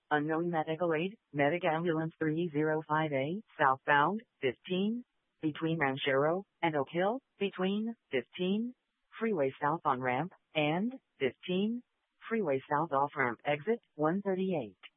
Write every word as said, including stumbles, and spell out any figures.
Unknown medical aid, Medic Ambulance three oh five A, southbound, fifteen, between Ranchero and Oak Hill, between, fifteen, freeway south on ramp, and, fifteen, freeway south off ramp exit, one thirty-eight.